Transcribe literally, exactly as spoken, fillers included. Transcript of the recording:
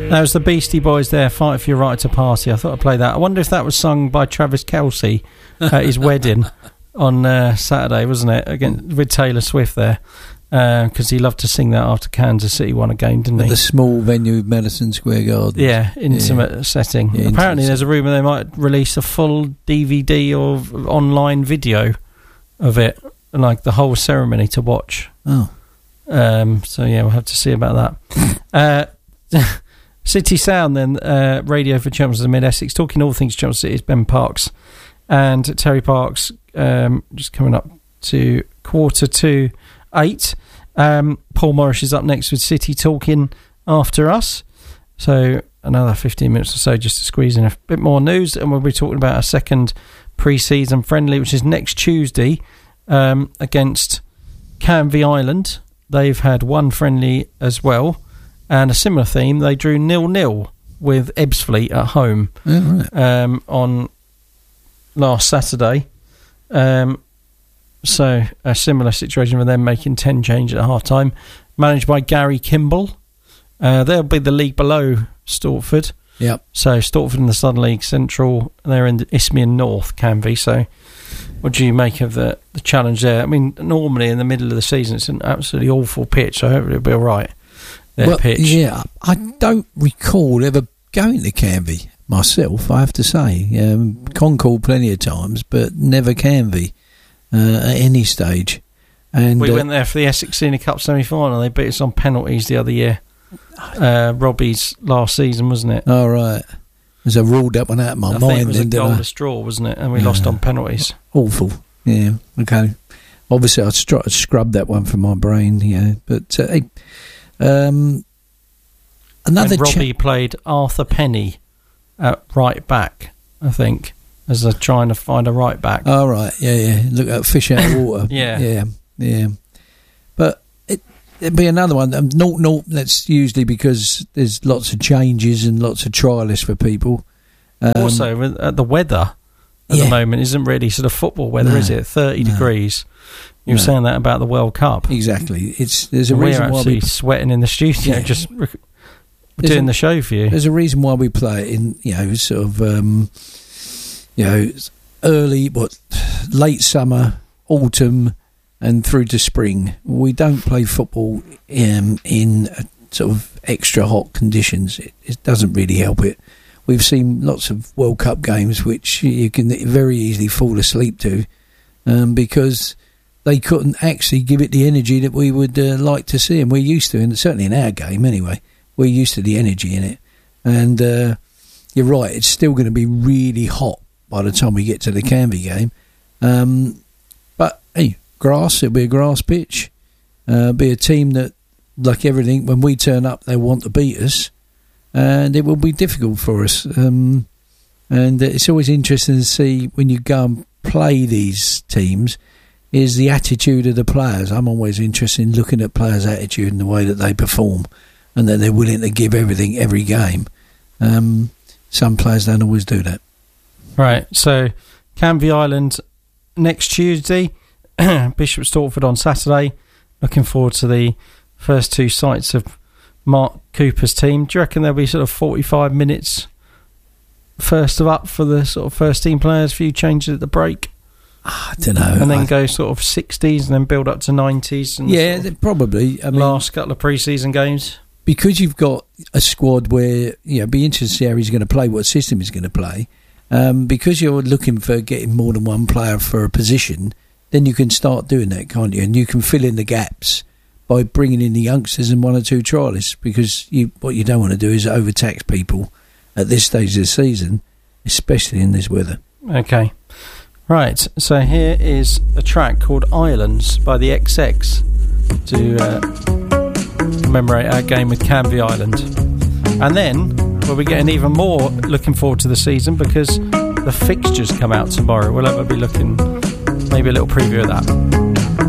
That was the Beastie Boys there, Fight for Your Right to Party. I thought I'd play that. I wonder if that was sung by Travis Kelce at his wedding on uh, Saturday, wasn't it? Again, with Taylor Swift there. Because uh, he loved to sing that after Kansas City won a game, didn't At he? the small venue, Madison Square Garden. Yeah, intimate yeah. setting. Yeah, Apparently intimate there's a rumour they might release a full D V D or online video of it, like the whole ceremony to watch. Oh. Um, so yeah, we'll have to see about that. uh, City Sound then, uh, radio for Chelmsford and Mid-Essex, talking all things Chelmsford City is Ben Parks and Terry Parks, um, just coming up to quarter to eight. Um, Paul Morris is up next with City Talking after us, so another fifteen minutes or so just to squeeze in a bit more news, and we'll be talking about a second pre-season friendly, which is next Tuesday um, against Canvey Island. They've had one friendly as well, and a similar theme. They drew nil nil with Ebbsfleet at home oh, right. um, on last Saturday. Um, so a similar situation with them making ten changes at half time, managed by Gary Kimball. Uh, they'll be the league below Stortford. Yep. So Stortford in the Southern League Central, they're in the Isthmian North, Canvey. So what do you make of the, the challenge there? I mean, normally in the middle of the season it's an absolutely awful pitch, so hopefully it'll be all right. Their well, pitch. Yeah, I don't recall ever going to Canvey myself, I have to say. Um, Concord plenty of times, but never Canvey uh, at any stage. And we uh, went there for the Essex Senior Cup semi-final. They beat us on penalties the other year. Uh, Robbie's last season, wasn't it? Oh, right. There's a ruled up one out of my I mind. think it was a then, goal didn't I? to straw, wasn't it? And we Yeah. lost on penalties. Awful. Yeah, okay. Obviously, I str- scrubbed that one from my brain, yeah. But, uh, hey, um, another... And Robbie cha- played Arthur Penny at right back, I think, as they're trying to find a right back. Oh, right, yeah, yeah. Look at fish out of water. Yeah. Yeah, yeah. But it, it'd be another one. Um, naught, naught, that's usually because there's lots of changes and lots of trialists for people. Um, also, with, uh, the weather at yeah. the moment isn't really sort of football weather, No, is it? thirty no. degrees. You were No. saying that about the World Cup. Exactly. It's There's a We're reason why actually we... sweating in the studio, Yeah. just rec- There's doing a- the show for you. There's a reason why we play it in, you know, sort of, um, you know, early, what, late summer, autumn, and through to spring. We don't play football um, in uh, sort of extra hot conditions. It, it doesn't really help it. We've seen lots of World Cup games which you can very easily fall asleep to um, because they couldn't actually give it the energy that we would uh, like to see, and we're used to, and certainly in our game anyway. We're used to the energy in it. And uh, you're right, it's still going to be really hot by the time we get to the Canvey game. Um, but, hey, grass, it'll be a grass pitch. Uh, be a team that, like everything, when we turn up, they want to beat us. And it will be difficult for us. Um, and it's always interesting to see when you go and play these teams, is the attitude of the players. I'm always interested in looking at players' attitude and the way that they perform, and that they're willing to give everything every game. Um, some players don't always do that. Right, so Canvey Island next Tuesday, Bishop Stortford on Saturday. Looking forward to the first two sites of Mark Cooper's team. Do you reckon there'll be sort of forty-five minutes first of up for the sort of first team players, a few changes at the break? I don't know. And then I, go sort of sixties and then build up to nineties? And yeah, sort of probably. I mean, last couple of pre-season games? Because you've got a squad where, you know, be interested to see how he's going to play, what system he's going to play. Um, because you're looking for getting more than one player for a position, then you can start doing that, can't you? And you can fill in the gaps by bringing in the youngsters and one or two trialists, because you, what you don't want to do is overtax people at this stage of the season, especially in this weather. Okay. Right, so here is a track called Islands by the X X to uh, commemorate our game with Canvey Island. And then we'll be getting even more looking forward to the season, because the fixtures come out tomorrow. We'll have to be looking, maybe a little preview of that.